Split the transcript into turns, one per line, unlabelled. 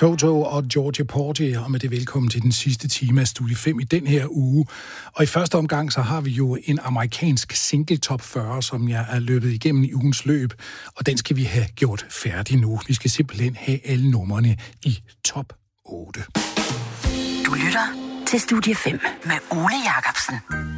Toto og Georgia Porgy, og med det velkommen til den sidste time af Studie 5 i den her uge. Og i første omgang, så har vi jo en amerikansk single top 40, som jeg er løbet igennem i ugens løb, og den skal vi have gjort færdig nu. Vi skal simpelthen have alle numrene i top 8.
Du lytter til Studie 5 med Ole Jacobsen.